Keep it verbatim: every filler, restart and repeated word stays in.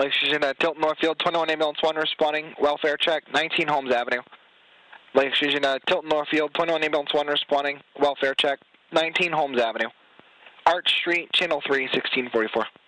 Lake Fusion, uh, Tilton Northfield, twenty-one Ambulance one responding, welfare check, nineteen Holmes Avenue. Lake Fusion, uh, Tilton Northfield, twenty-one Ambulance one responding, welfare check, nineteen Holmes Avenue. Arch Street, Channel three, sixteen forty-four.